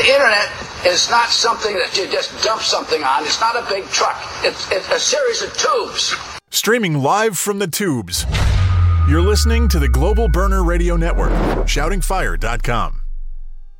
The internet is not something that you just dump something on. It's not a big truck. It's a series of tubes. Streaming live from the tubes. You're listening to the Global Burner Radio Network, shoutingfire.com.